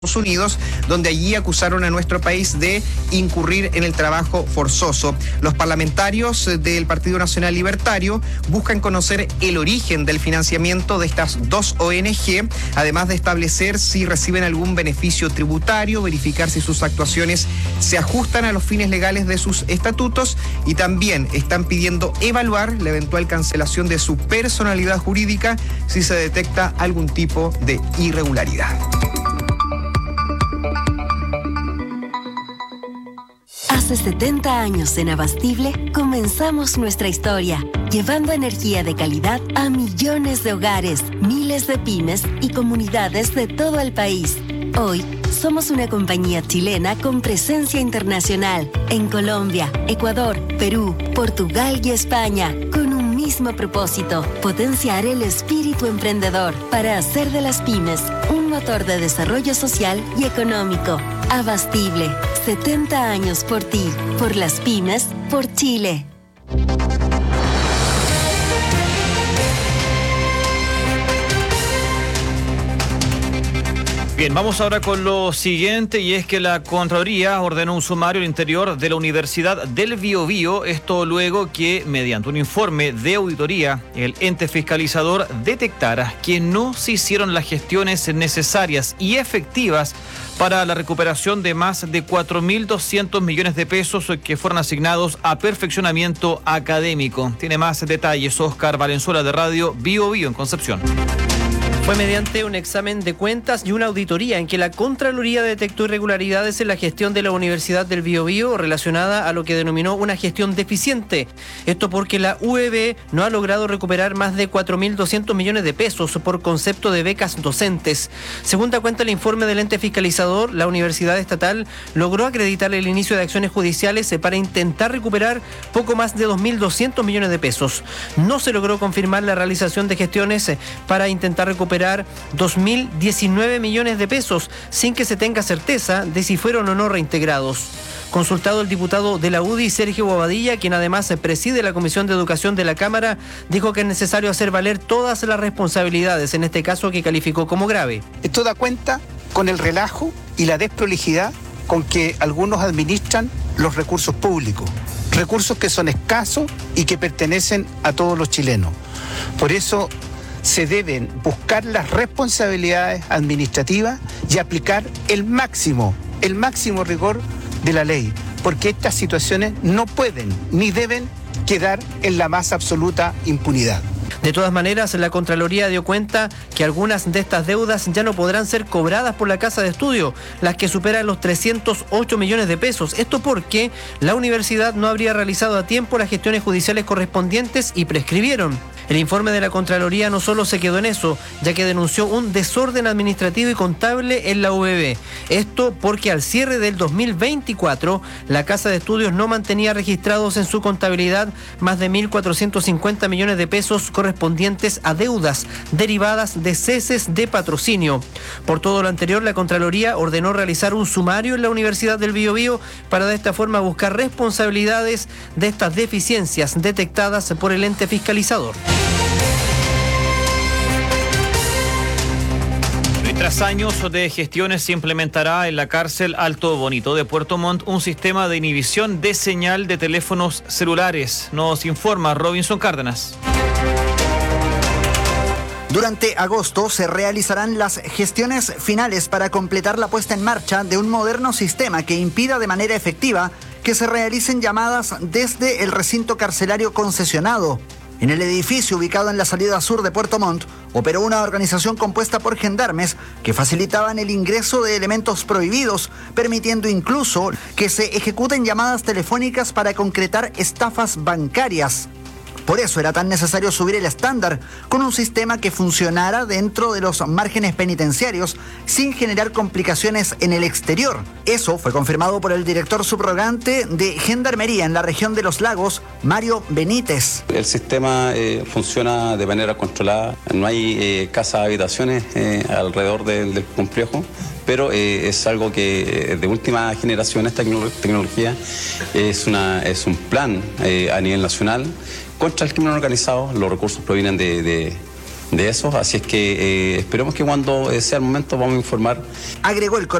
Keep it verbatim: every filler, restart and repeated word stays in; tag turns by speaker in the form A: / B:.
A: Estados Unidos, donde allí acusaron a nuestro país de incurrir en el trabajo forzoso. Los parlamentarios del Partido Nacional Libertario buscan conocer el origen del financiamiento de estas dos O N G, además de establecer si reciben algún beneficio tributario, verificar si sus actuaciones se ajustan a los fines legales de sus estatutos, y también están pidiendo evaluar la eventual cancelación de su personalidad jurídica si se detecta algún tipo de irregularidad.
B: Hace setenta años en Abastible comenzamos nuestra historia, llevando energía de calidad a millones de hogares, miles de pymes y comunidades de todo el país. Hoy somos una compañía chilena con presencia internacional en Colombia, Ecuador, Perú, Portugal y España, con un mismo propósito: potenciar el espíritu emprendedor para hacer de las pymes un motor de desarrollo social y económico. Abastible, setenta años por ti, por las pymes, por Chile.
C: Bien, vamos ahora con lo siguiente, y es que la Contraloría ordenó un sumario al interior de la Universidad del Biobío, esto luego que, mediante un informe de auditoría, el ente fiscalizador detectara que no se hicieron las gestiones necesarias y efectivas para la recuperación de más de cuatro mil doscientos millones de pesos que fueron asignados a perfeccionamiento académico. Tiene más detalles Oscar Valenzuela de Radio Biobío en Concepción.
D: Fue mediante un examen de cuentas y una auditoría en que la Contraloría detectó irregularidades en la gestión de la Universidad del Biobío relacionada a lo que denominó una gestión deficiente. Esto porque la U E B no ha logrado recuperar más de cuatro mil doscientos millones de pesos por concepto de becas docentes. Según da cuenta el informe del ente fiscalizador, la Universidad Estatal logró acreditar el inicio de acciones judiciales para intentar recuperar poco más de dos mil doscientos millones de pesos. No se logró confirmar la realización de gestiones para intentar recuperar dos mil diecinueve millones de pesos sin que se tenga certeza de si fueron o no reintegrados. Consultado el diputado de la U D I, Sergio Bobadilla, quien además preside la Comisión de Educación de la Cámara, dijo que es necesario hacer valer todas las responsabilidades, en este caso que calificó como grave.
E: Esto da cuenta con el relajo y la desprolijidad con que algunos administran los recursos públicos, recursos que son escasos y que pertenecen a todos los chilenos. Por eso se deben buscar las responsabilidades administrativas y aplicar el máximo, el máximo rigor de la ley, porque estas situaciones no pueden ni deben quedar en la más absoluta impunidad.
D: De todas maneras, la Contraloría dio cuenta que algunas de estas deudas ya no podrán ser cobradas por la casa de estudio, las que superan los trescientos ocho millones de pesos. Esto porque la universidad no habría realizado a tiempo las gestiones judiciales correspondientes y prescribieron. El informe de la Contraloría no solo se quedó en eso, ya que denunció un desorden administrativo y contable en la U E B. Esto porque al cierre del dos mil veinticuatro, la Casa de Estudios no mantenía registrados en su contabilidad más de mil cuatrocientos cincuenta millones de pesos correspondientes a deudas derivadas de ceses de patrocinio. Por todo lo anterior, la Contraloría ordenó realizar un sumario en la Universidad del Biobío para de esta forma buscar responsabilidades de estas deficiencias detectadas por el ente fiscalizador.
C: Tras años de gestiones, se implementará en la cárcel Alto Bonito de Puerto Montt un sistema de inhibición de señal de teléfonos celulares. Nos informa Robinson Cárdenas.
F: Durante agosto se realizarán las gestiones finales para completar la puesta en marcha de un moderno sistema que impida de manera efectiva que se realicen llamadas desde el recinto carcelario concesionado. En el edificio ubicado en la salida sur de Puerto Montt, operó una organización compuesta por gendarmes que facilitaban el ingreso de elementos prohibidos, permitiendo incluso que se ejecuten llamadas telefónicas para concretar estafas bancarias. Por eso era tan necesario subir el estándar con un sistema que funcionara dentro de los márgenes penitenciarios sin generar complicaciones en el exterior. Eso fue confirmado por el director subrogante de Gendarmería en la región de Los Lagos, Mario Benítez.
G: El sistema eh, funciona de manera controlada, no hay eh, casas habitaciones eh, alrededor del, del complejo, pero eh, es algo que eh, de última generación, esta tecnología es, una, es un plan eh, a nivel nacional contra el crimen organizado. Los recursos provienen de, de, de eso, así es que eh, esperemos que cuando sea el momento vamos a informar.
F: Agregó el